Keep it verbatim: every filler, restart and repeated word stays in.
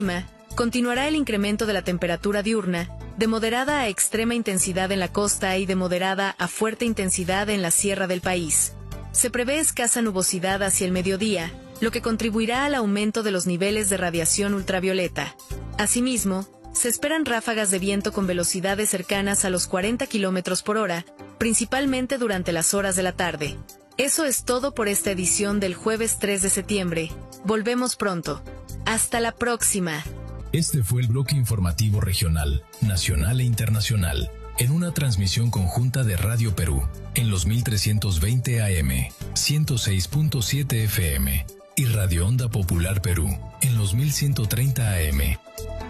Continuará el incremento de la temperatura diurna, de moderada a extrema intensidad en la costa y de moderada a fuerte intensidad en la sierra del país. Se prevé escasa nubosidad hacia el mediodía, lo que contribuirá al aumento de los niveles de radiación ultravioleta. Asimismo, se esperan ráfagas de viento con velocidades cercanas a los cuarenta kilómetros por hora, principalmente durante las horas de la tarde. Eso es todo por esta edición del jueves tres de septiembre. Volvemos pronto. Hasta la próxima. Este fue el bloque informativo regional, nacional e internacional, en una transmisión conjunta de Radio Perú, en los mil trescientos veinte A M, ciento seis punto siete F M, y Radio Onda Popular Perú, en los mil ciento treinta A M.